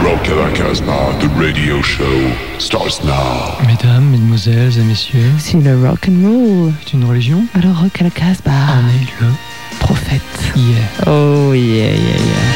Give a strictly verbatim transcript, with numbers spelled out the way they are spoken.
Rock à la Casbah, the radio show starts now. Mesdames, mesdemoiselles et messieurs, si le rock and roll est une religion, alors Rock à la Casbah en est le prophète. Yeah. Oh yeah, yeah, yeah.